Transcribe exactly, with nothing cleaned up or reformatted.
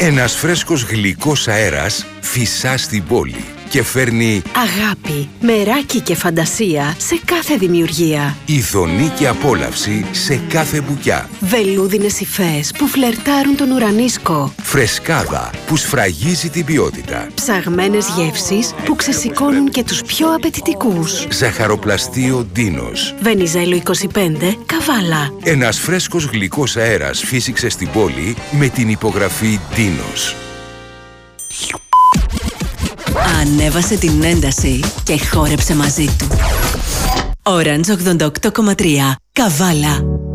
Ένας φρέσκος γλυκός αέρας φυσά στην πόλη και φέρνει αγάπη, μεράκι και φαντασία σε κάθε δημιουργία. Ειδονή και απόλαυση σε κάθε μπουκιά. Βελούδινες υφές που φλερτάρουν τον ουρανίσκο. Φρεσκάδα που σφραγίζει την ποιότητα. Ψαγμένες γεύσεις που ξεσηκώνουν και τους πιο απαιτητικούς. Ζαχαροπλαστείο Ντίνος. Βενιζέλο είκοσι πέντε, Καβάλα. Ένας φρέσκος γλυκός αέρας φύσηξε στην πόλη με την υπογραφή Ντίνος. Ανέβασε την ένταση και χόρεψε μαζί του. Orange ογδόντα οκτώ κόμμα τρία. Καβάλα.